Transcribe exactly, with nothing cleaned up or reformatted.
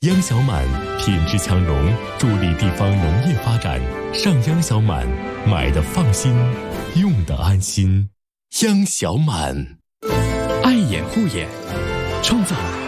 央小满品质强农，助力地方农业发展。上央小满，买的放心，用的安心。央小满， 爱眼护眼，创造